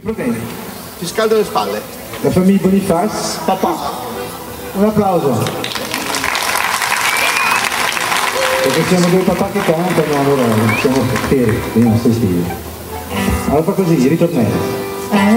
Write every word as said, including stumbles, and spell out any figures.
Bene. Ti scaldo le spalle. La famiglia Bonifaz, papà. Un applauso. Perché siamo due papà che cantano, allora siamo fieri dei nostri stili. Allora fa così, ritornello.